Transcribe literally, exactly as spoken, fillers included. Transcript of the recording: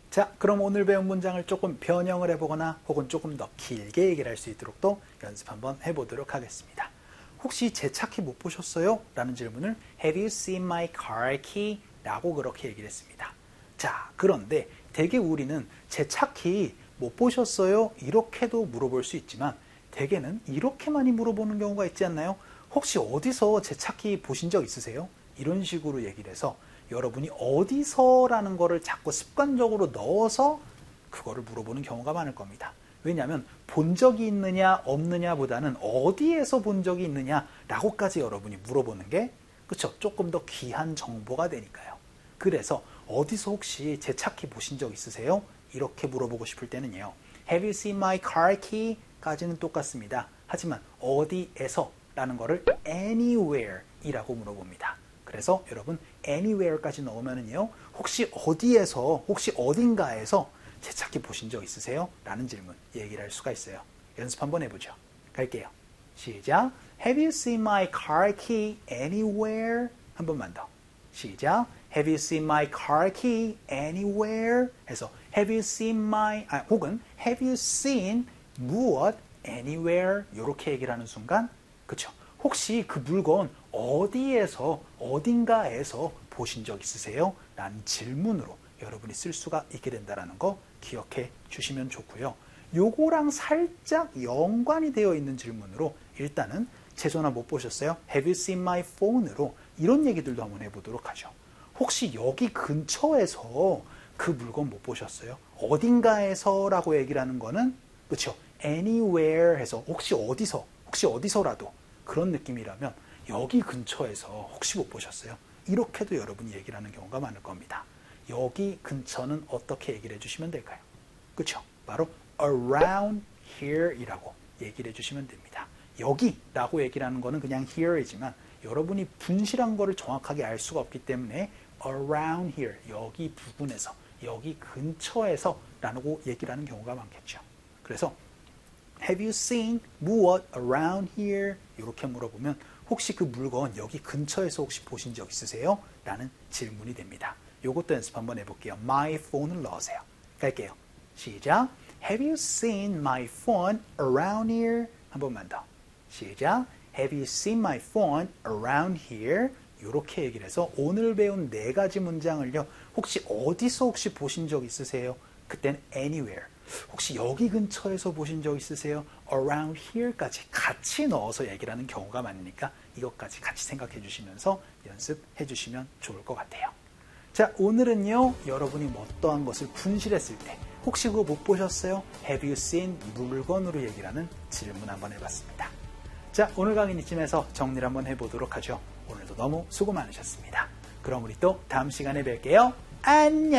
자, 그럼 오늘 배운 문장을 조금 변형을 해보거나 혹은 조금 더 길게 얘기를 할 수 있도록 또 연습 한번 해보도록 하겠습니다. 혹시 제 차 키 못 보셨어요? 라는 질문을 Have you seen my car key? 라고 그렇게 얘기를 했습니다. 자, 그런데 대개 우리는 제 차 키 못 보셨어요? 이렇게도 물어볼 수 있지만 대개는 이렇게 많이 물어보는 경우가 있지 않나요? 혹시 어디서 제 차 키 보신 적 있으세요? 이런 식으로 얘기를 해서 여러분이 어디서라는 거를 자꾸 습관적으로 넣어서 그거를 물어보는 경우가 많을 겁니다. 왜냐하면 본 적이 있느냐 없느냐 보다는 어디에서 본 적이 있느냐 라고까지 여러분이 물어보는 게 그쵸? 조금 더 귀한 정보가 되니까요. 그래서 어디서 혹시 제 차 키 보신 적 있으세요? 이렇게 물어보고 싶을 때는요. Have you seen my car key? 까지는 똑같습니다. 하지만 어디에서 라는 거를 anywhere 이라고 물어봅니다. 그래서 여러분 anywhere까지 넣으면은요. 혹시 어디에서 혹시 어딘가에서 제 차 키 보신 적 있으세요? 라는 질문 얘기를 할 수가 있어요. 연습 한번 해보죠. 갈게요. 시작. Have you seen my car key anywhere? 한 번만 더. 시작. Have you seen my car key anywhere? 해서 Have you seen my 아, 혹은 Have you seen 무엇 anywhere? 이렇게 얘기를 하는 순간 그쵸? 혹시 그 물건 어디에서 어딘가에서 보신 적 있으세요? 라는 질문으로 여러분이 쓸 수가 있게 된다는 거 기억해 주시면 좋고요. 요거랑 살짝 연관이 되어 있는 질문으로 일단은 제 전화 못 보셨어요? Have you seen my phone으로 이런 얘기들도 한번 해보도록 하죠. 혹시 여기 근처에서 그 물건 못 보셨어요? 어딘가에서 라고 얘기를 하는 거는 그렇죠. anywhere 해서 혹시 어디서 혹시 어디서라도 그런 느낌이라면 여기 근처에서 혹시 못 보셨어요? 이렇게도 여러분이 얘기를 하는 경우가 많을 겁니다. 여기 근처는 어떻게 얘기를 해주시면 될까요? 그렇죠? 바로 around here 이라고 얘기를 해주시면 됩니다. 여기라고 얘기를 하는 거는 그냥 here이지만 여러분이 분실한 거를 정확하게 알 수가 없기 때문에 around here, 여기 부근에서, 여기 근처에서 라고 얘기를 하는 경우가 많겠죠. 그래서 Have you seen 무엇 around here? 이렇게 물어보면 혹시 그 물건 여기 근처에서 혹시 보신 적 있으세요? 라는 질문이 됩니다. 요것도 연습 한번 해볼게요. My phone을 넣으세요. 갈게요. 시작. Have you seen my phone around here? 한 번만 더. 시작. Have you seen my phone around here? 이렇게 얘기를 해서 오늘 배운 네 가지 문장을요. 혹시 어디서 혹시 보신 적 있으세요? 그때는 anywhere. 혹시 여기 근처에서 보신 적 있으세요? around here까지 같이 넣어서 얘기를 하는 경우가 많으니까 이것까지 같이 생각해 주시면서 연습해 주시면 좋을 것 같아요. 자, 오늘은요. 여러분이 어떠한 것을 분실했을 때 혹시 그거 못 보셨어요? Have you seen 물건으로 얘기를 하는 질문 한번 해봤습니다. 자, 오늘 강의는 이쯤에서 정리를 한번 해보도록 하죠. 오늘도 너무 수고 많으셨습니다. 그럼 우리 또 다음 시간에 뵐게요. 안녕!